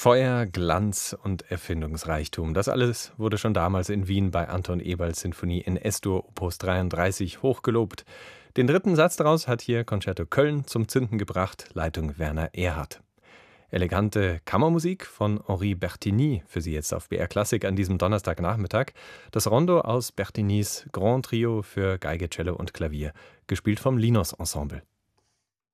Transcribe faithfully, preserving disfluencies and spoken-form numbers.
Feuer, Glanz und Erfindungsreichtum. Das alles wurde schon damals in Wien bei Anton Ebalds Sinfonie in Es-Dur Opus dreiunddreißig hochgelobt. Den dritten Satz daraus hat hier Concerto Köln zum Zünden gebracht, Leitung Werner Erhardt. Elegante Kammermusik von Henri Bertigny, für Sie jetzt auf B R Klassik an diesem Donnerstagnachmittag. Das Rondo aus Bertignys Grand Trio für Geige, Cello und Klavier, gespielt vom Linos Ensemble.